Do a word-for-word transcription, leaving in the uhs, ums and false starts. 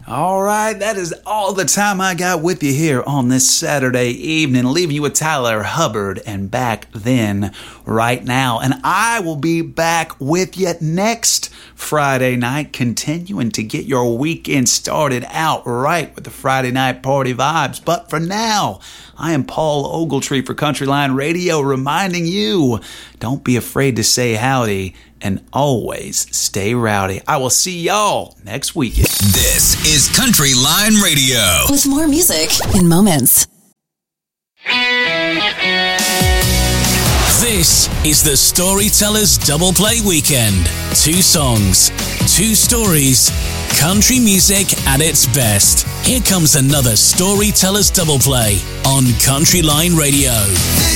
All right, that is all the time I got with you here on this Saturday evening, leaving you with Tyler Hubbard and Back Then right now. And I will be back with you next Friday night, continuing to get your weekend started out right with the Friday night party vibes. But for now, I am Paul Ogletree for Country Line Radio, reminding you, don't be afraid to say howdy and always stay rowdy. I will see y'all next weekend. This is Country Line Radio. With more music in moments. This is the Storytellers Double Play Weekend. Two songs, two stories, country music at its best. Here comes another Storytellers Double Play on Country Line Radio.